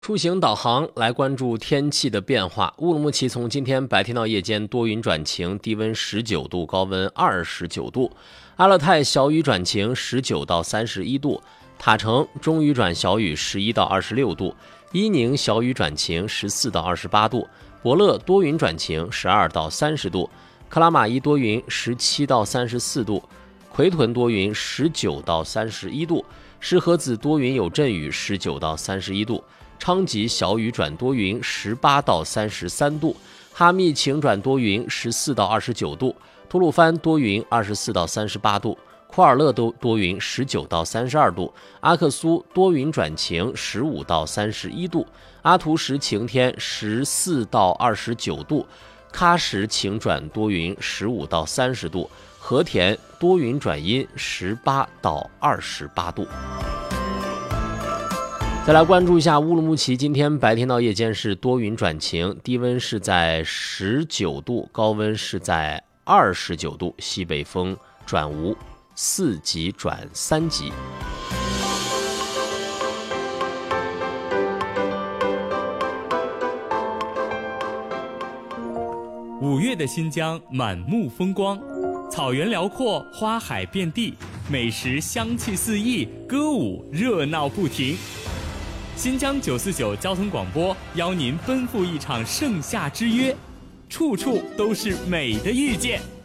出行导航来关注天气的变化。乌鲁木齐从今天白天到夜间多云转晴，低温19度，高温29度。阿勒泰小雨转晴，19到31度。塔城中雨转小雨，11到26度。伊宁小雨转晴，14到28度。博乐多云转晴，12到30度。克拉玛依多云，17到34度。奎屯多云，19到31度。石河子多云有阵雨，19到31度。昌吉小雨转多云，18到33度。哈密晴转多云，14到29度。吐鲁番多云，24到38度。库尔勒多云，19到32度。阿克苏多云转晴，15到31度。阿图什晴天，14到29度。喀什晴转多云，15到30度。和田多云转阴，18到28度。再来关注一下乌鲁木齐，今天白天到夜间是多云转晴，低温是在19度，高温是在29度，西北风转无，4级转3级。 5月的新疆满目风光，草原辽阔，花海遍地，美食香气四溢，歌舞热闹不停。新疆949交通广播邀您奔赴一场盛夏之约，处处都是美的遇见。